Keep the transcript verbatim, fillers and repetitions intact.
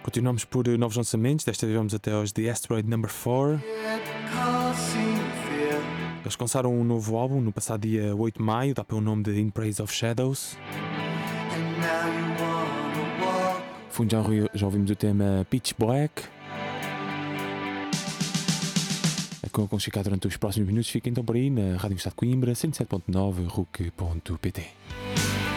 Continuamos por novos lançamentos, desta vez vamos até aos The Asteroid Number quatro. Eles lançaram um novo álbum no passado dia oito de maio, dá pelo nome de In Praise of Shadows. Fundo já, já ouvimos o tema Pitch Black. É com a ficar durante os próximos minutos. Fica então por aí na Rádio Estado de Coimbra, cento e sete ponto nove, R U C ponto P T.